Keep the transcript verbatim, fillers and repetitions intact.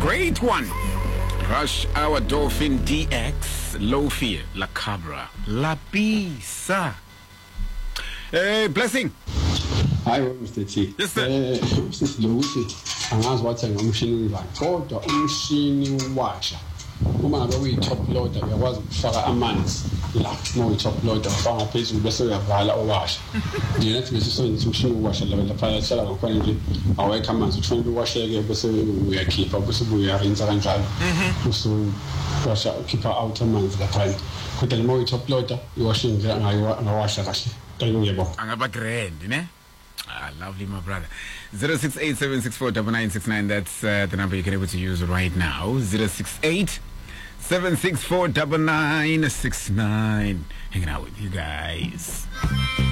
great one. Rush Hour Dolphin D X, Low Fear, La Cabra, La Pisa. Hey, Blessing. Hi, Mister T. Yes, sir. Eh, Mister Lucy, angazi wathenga umshini ngibani. Kodwa umshini washa. Uma ngabe uyi-top loader uyakwazi ukufaka amanzi la uma uyi-top loader ufaka phezulu bese uyavala owasha. Nje nathi bese sisebenzisa umshini uwasha la lapha shala ngakhona nje awekho amanzi uthole uwasheke bese uyakhipha bese uyarinsa kanjalo. Bese washa ukhipha out amanzi lapha. Kodwa uma uyi-top loader iwashing nje angawasha kahle. Tayong yebo. Angaba grand, ne? Ah, lovely, my brother. zero six eight seven six four nine nine six nine. That's uh, the number you can able to use right now. zero six eight seven six four nine nine six nine. Hanging out with you guys.